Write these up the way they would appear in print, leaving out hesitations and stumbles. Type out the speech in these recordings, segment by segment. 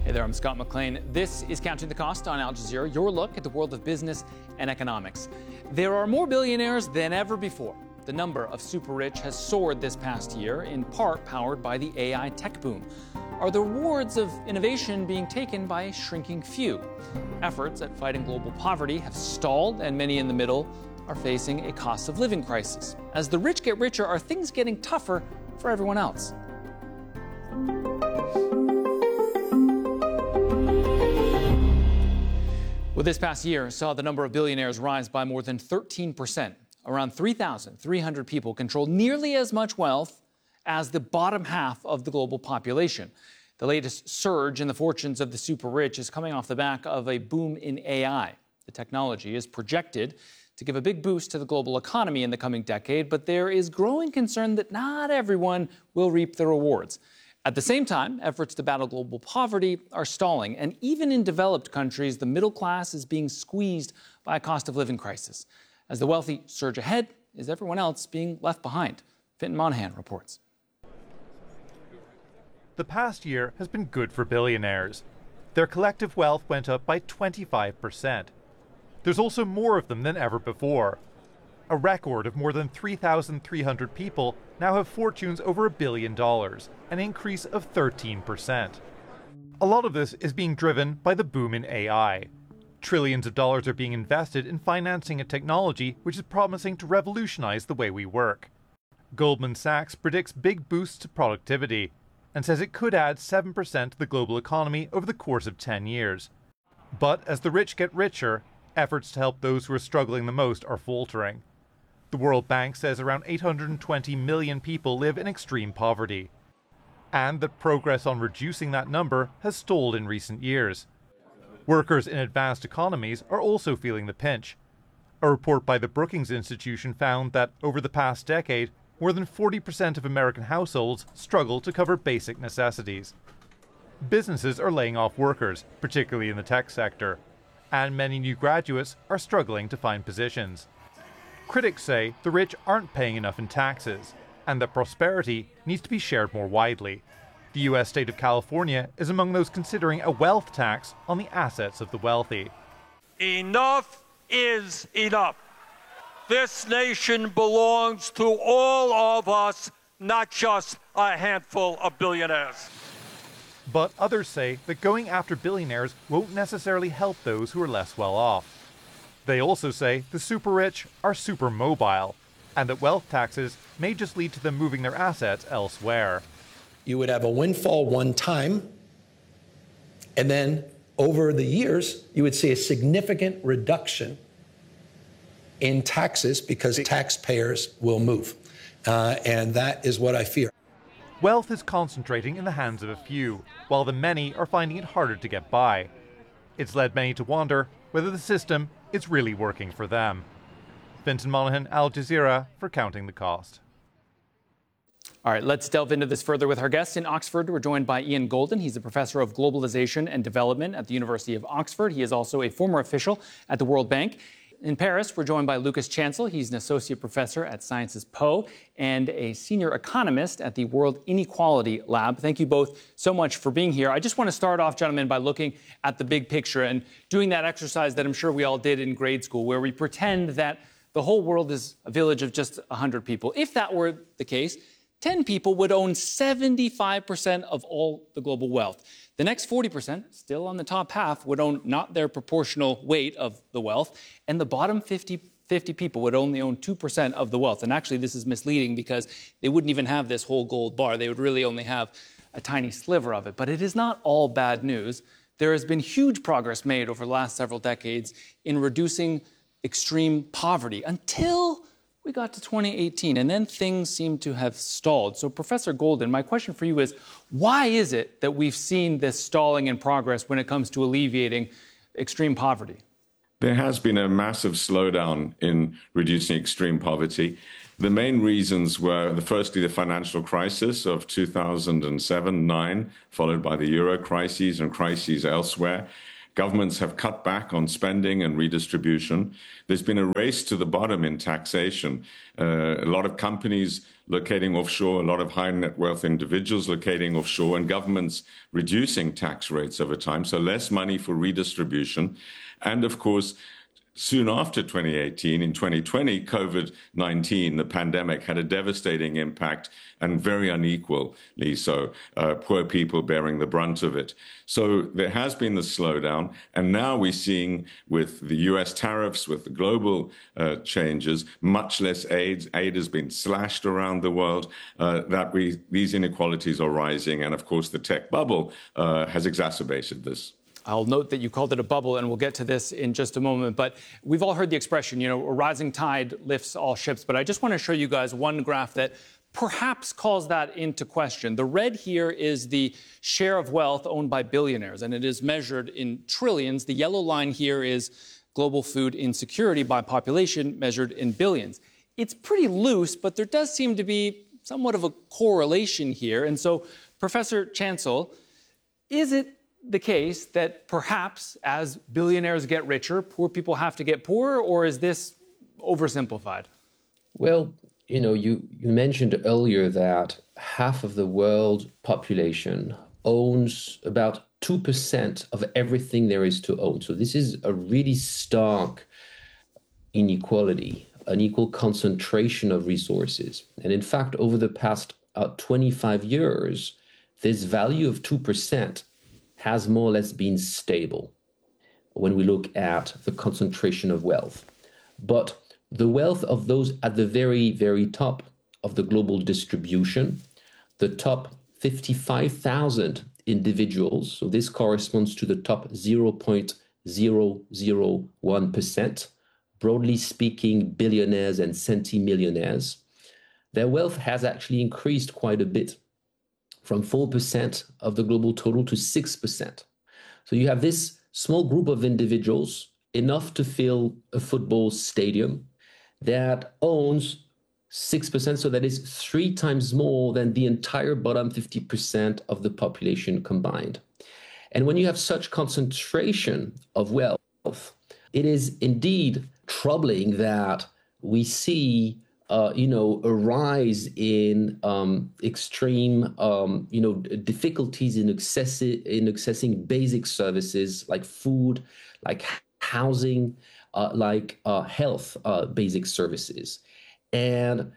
Hey there, I'm Scott McLean. This is Counting the Cost on Al Jazeera, your look at the world of business and economics. There are more billionaires than ever before. The number of super rich has soared this past year, in part powered by the AI tech boom. Are the rewards of innovation being taken by a shrinking few? Efforts at fighting global poverty have stalled, and many in the middle are facing a cost of living crisis. As the rich get richer, are things getting tougher for everyone else? Well, this past year saw the number of billionaires rise by more than 13%. Around 3,300 people control nearly as much wealth as the bottom half of the global population. The latest surge in the fortunes of the super rich is coming off the back of a boom in AI. The technology is projected to give a big boost to the global economy in the coming decade, but there is growing concern that not everyone will reap the rewards. At the same time, efforts to battle global poverty are stalling, and even in developed countries, the middle class is being squeezed by a cost of living crisis. As the wealthy surge ahead, is everyone else being left behind? Fintan Monahan reports. The past year has been good for billionaires. Their collective wealth went up by 25%. There's also more of them than ever before. A record of more than 3,300 people now have fortunes over $1 billion, an increase of 13%. A lot of this is being driven by the boom in AI. Trillions of dollars are being invested in financing a technology which is promising to revolutionize the way we work. Goldman Sachs predicts big boosts to productivity and says it could add 7% to the global economy over the course of 10 years. But as the rich get richer, efforts to help those who are struggling the most are faltering. The World Bank says around 820 million people live in extreme poverty, and that progress on reducing that number has stalled in recent years. Workers in advanced economies are also feeling the pinch. A report by the Brookings Institution found that over the past decade, more than 40% of American households struggle to cover basic necessities. Businesses are laying off workers, particularly in the tech sector, and many new graduates are struggling to find positions. Critics say the rich aren't paying enough in taxes, and that prosperity needs to be shared more widely. The U.S. state of California is among those considering a wealth tax on the assets of the wealthy. Enough is enough. This nation belongs to all of us, not just a handful of billionaires. But others say that going after billionaires won't necessarily help those who are less well off. They also say the super rich are super mobile, and that wealth taxes may just lead to them moving their assets elsewhere. You would have a windfall one time, and then over the years, you would see a significant reduction in taxes because taxpayers will move. And that is what I fear. Wealth is concentrating in the hands of a few, while the many are finding it harder to get by. It's led many to wonder whether the system is really working for them. Fintan Monahan, Al Jazeera, for Counting the Cost. All right, let's delve into this further with our guests. In Oxford, we're joined by Ian Golden. He's a professor of globalization and development at the University of Oxford. He is also a former official at the World Bank. In Paris, we're joined by Lucas Chancel. He's an associate professor at Sciences Po and a senior economist at the World Inequality Lab. Thank you both so much for being here. I just want to start off, gentlemen, by looking at the big picture and doing that exercise that I'm sure we all did in grade school, where we pretend that the whole world is a village of just 100 people. If that were the case, 10 people would own 75% of all the global wealth. The next 40%, still on the top half, would own not their proportional weight of the wealth, and the bottom 50 people would only own 2% of the wealth. And actually, this is misleading because they wouldn't even have this whole gold bar. They would really only have a tiny sliver of it. But it is not all bad news. There has been huge progress made over the last several decades in reducing extreme poverty until we got to 2018, and then things seem to have stalled. So, Professor Golden, my question for you is, why is it that we've seen this stalling in progress when it comes to alleviating extreme poverty? There has been a massive slowdown in reducing extreme poverty. The main reasons were, firstly, the financial crisis of 2007-9, followed by the euro crises and crises elsewhere. Governments have cut back on spending and redistribution. There's been a race to the bottom in taxation. A lot of companies locating offshore, a lot of high net worth individuals locating offshore, and governments reducing tax rates over time. So less money for redistribution. And of course, soon after 2018, in 2020, COVID-19, the pandemic, had a devastating impact and very unequally so, poor people bearing the brunt of it. So there has been the slowdown, and now we're seeing with the US tariffs, with the global changes, much less aid. Aid has been slashed around the world, that these inequalities are rising. And of course, the tech bubble has exacerbated this. I'll note that you called it a bubble, and we'll get to this in just a moment. But we've all heard the expression, a rising tide lifts all ships. But I just want to show you guys one graph that perhaps calls that into question. The red here is the share of wealth owned by billionaires, and it is measured in trillions. The yellow line here is global food insecurity by population, measured in billions. It's pretty loose, but there does seem to be somewhat of a correlation here. And so, Professor Chancel, is it the case that perhaps as billionaires get richer, poor people have to get poorer, or is this oversimplified? Well, you mentioned earlier that half of the world population owns about 2% of everything there is to own. So this is a really stark inequality, an equal concentration of resources. And in fact, over the past 25 years, this value of 2% has more or less been stable when we look at the concentration of wealth. But the wealth of those at the very, very top of the global distribution, the top 55,000 individuals, so this corresponds to the top 0.001%, broadly speaking, billionaires and centimillionaires, their wealth has actually increased quite a bit, from 4% of the global total to 6%. So you have this small group of individuals, enough to fill a football stadium, that owns 6%, so that is 3 times more than the entire bottom 50% of the population combined. And when you have such concentration of wealth, it is indeed troubling that we see a rise in extreme, difficulties in accessing basic services like food, like housing, like health, basic services. And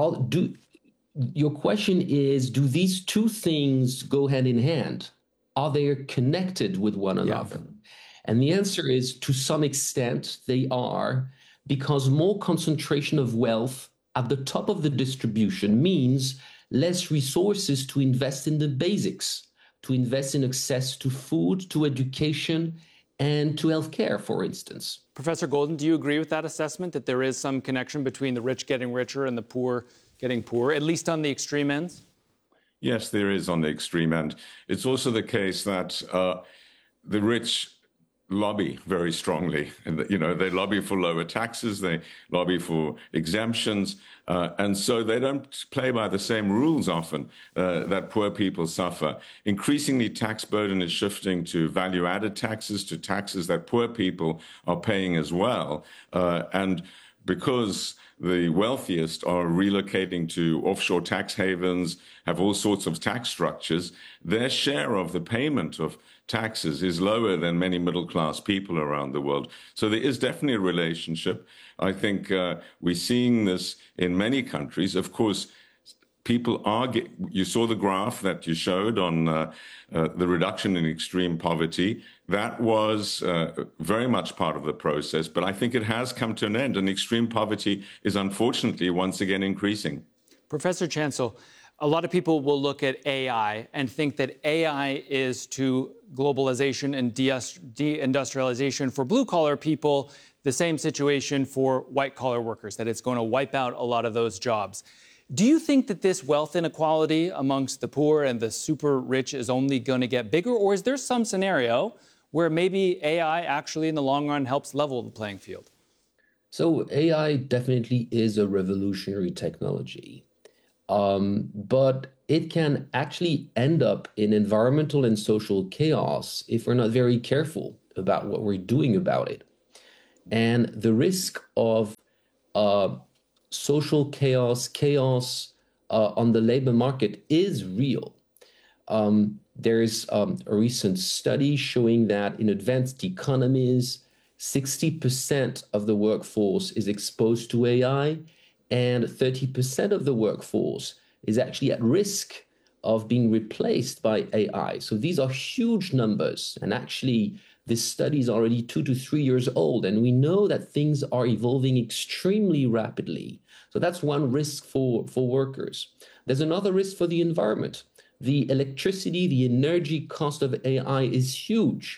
your question is, do these two things go hand in hand? Are they connected with one another? Yeah. And the answer is, to some extent, they are, because more concentration of wealth at the top of the distribution means less resources to invest in the basics, to invest in access to food, to education, and to healthcare, for instance. Professor Golden, do you agree with that assessment, that there is some connection between the rich getting richer and the poor getting poorer, at least on the extreme ends? Yes, there is on the extreme end. It's also the case that the rich lobby very strongly. And, they lobby for lower taxes, they lobby for exemptions, and so they don't play by the same rules often that poor people suffer. Increasingly, tax burden is shifting to value-added taxes, to taxes that poor people are paying as well. And because the wealthiest are relocating to offshore tax havens, have all sorts of tax structures, their share of the payment of taxes is lower than many middle-class people around the world. So there is definitely a relationship. I think we're seeing this in many countries. Of course, people are, you saw the graph that you showed on the reduction in extreme poverty. That was very much part of the process, but I think it has come to an end, and extreme poverty is unfortunately once again increasing. Professor Chancel, a lot of people will look at AI and think that AI is to globalization and deindustrialization for blue-collar people the same situation for white-collar workers, that it's going to wipe out a lot of those jobs. Do you think that this wealth inequality amongst the poor and the super rich is only going to get bigger, or is there some scenario where maybe AI actually in the long run helps level the playing field? So AI definitely is a revolutionary technology, but it can actually end up in environmental and social chaos if we're not very careful. about what we're doing about it. And the risk of social chaos on the labor market is real. There's a recent study showing that in advanced economies, 60% of the workforce is exposed to AI, and 30% of the workforce is actually at risk of being replaced by AI. So these are huge numbers. And actually, this study is already 2 to 3 years old, and we know that things are evolving extremely rapidly. So that's one risk for workers. There's another risk for the environment. The electricity, the energy cost of AI is huge.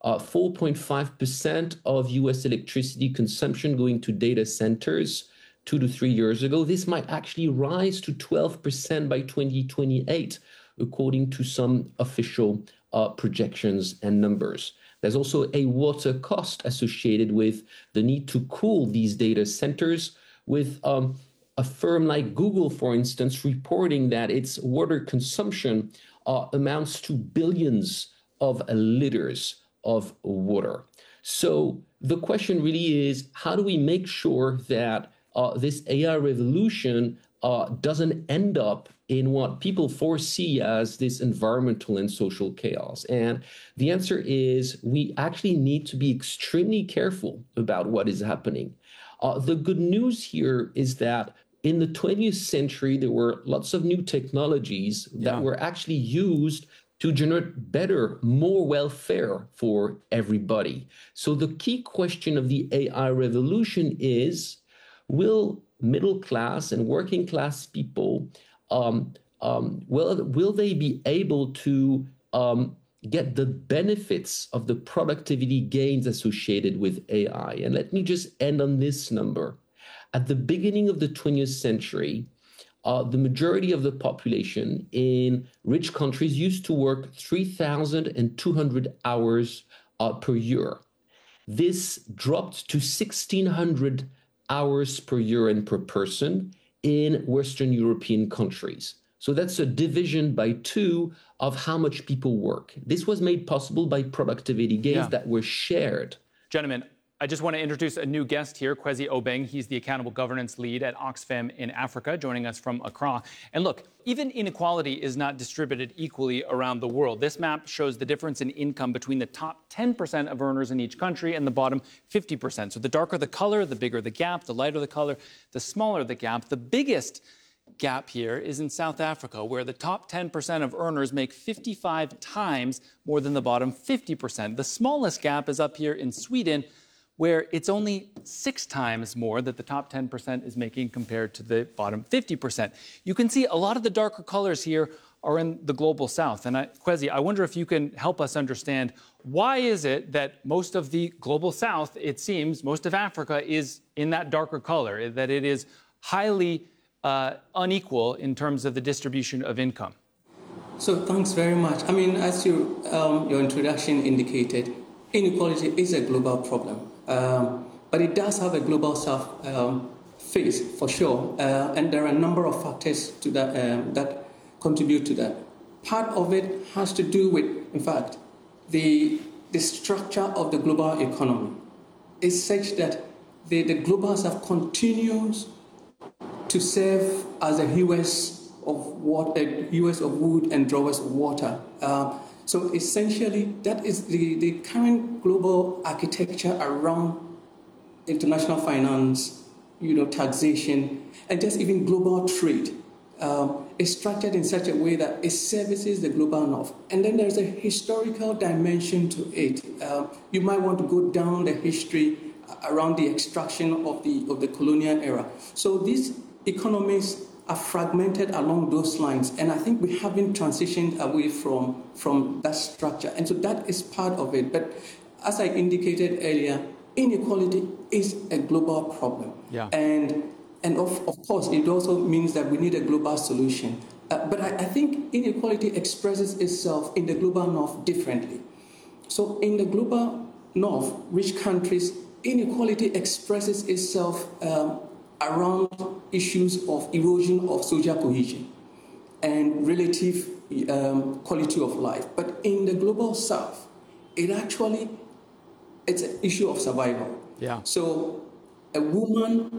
4.5% of US electricity consumption going to data centers 2 to 3 years ago. This might actually rise to 12% by 2028, according to some official projections and numbers. There's also a water cost associated with the need to cool these data centers, with a firm like Google, for instance, reporting that its water consumption amounts to billions of liters of water. So the question really is, how do we make sure that this AI revolution doesn't end up in what people foresee as this environmental and social chaos? And the answer is we actually need to be extremely careful about what is happening. The good news here is that in the 20th century, there were lots of new technologies that were actually used to generate better, more welfare for everybody. So the key question of the AI revolution is, will middle class and working class people, will they be able to get the benefits of the productivity gains associated with AI? And let me just end on this number. At the beginning of the 20th century, the majority of the population in rich countries used to work 3,200 hours per year. This dropped to 1,600 hours per year and per person in Western European countries. So that's a division by 2 of how much people work. This was made possible by productivity gains that were shared. Gentlemen, I just want to introduce a new guest here, Kwesi Obeng. He's the Accountable Governance Lead at Oxfam in Africa, joining us from Accra. And look, even inequality is not distributed equally around the world. This map shows the difference in income between the top 10% of earners in each country and the bottom 50%. So the darker the color, the bigger the gap, the lighter the color, the smaller the gap. The biggest gap here is in South Africa, where the top 10% of earners make 55 times more than the bottom 50%. The smallest gap is up here in Sweden, where it's only 6 times more that the top 10% is making compared to the bottom 50%. You can see a lot of the darker colors here are in the global south. And Kwesi, I wonder if you can help us understand, why is it that most of the global south, it seems, most of Africa is in that darker color, that it is highly unequal in terms of the distribution of income? So thanks very much. I mean, as your introduction indicated, inequality is a global problem. But it does have a global south face, for sure. And there are a number of factors to that that contribute to that. Part of it has to do with, in fact, the structure of the global economy is such that the global south continues to serve as a US of wood and drawers of water. So essentially, that is the current global architecture around international finance, taxation, and just even global trade is structured in such a way that it services the global north. And then there's a historical dimension to it. You might want to go down the history around the extraction of the colonial era. So these economies are fragmented along those lines, and I think we haven't transitioned away from that structure, and so that is part of it. But as I indicated earlier, inequality is a global problem, and of course it also means that we need a global solution. But I think inequality expresses itself in the global north differently. So in the global north, rich countries, inequality expresses itself around issues of erosion of social cohesion and relative quality of life. But in the global south, it actually it's an issue of survival. Yeah. So a woman